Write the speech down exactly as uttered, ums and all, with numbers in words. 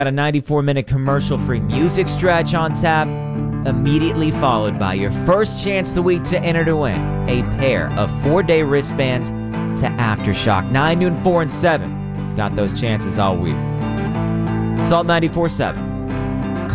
Got a ninety-four minute commercial-free music stretch on tap, immediately followed by your first chance of the week to enter to win a pair of four-day wristbands to Aftershock. nine, noon, four, and seven. Got those chances all week. Salt ninety-four point seven.